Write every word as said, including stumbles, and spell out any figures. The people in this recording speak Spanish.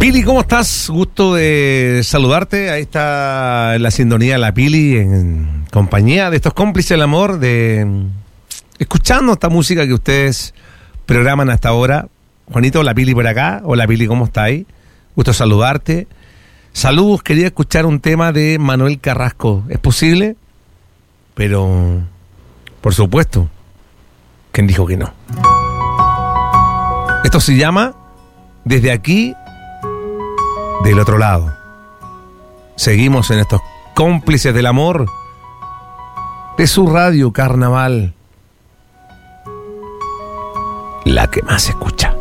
Pili, ¿cómo estás? Gusto de saludarte. Ahí está la sintonía de la Pili en compañía de estos cómplices del amor, de escuchando esta música que ustedes programan hasta ahora. Juanito, la Pili por acá. Hola Pili, ¿cómo está ahí? Gusto saludarte. Saludos, quería escuchar un tema de Manuel Carrasco. ¿Es posible? Pero, por supuesto, ¿quién dijo que no? Esto se llama Desde aquí, del otro lado. Seguimos en estos cómplices del amor de su radio Carnaval, la que más se escucha.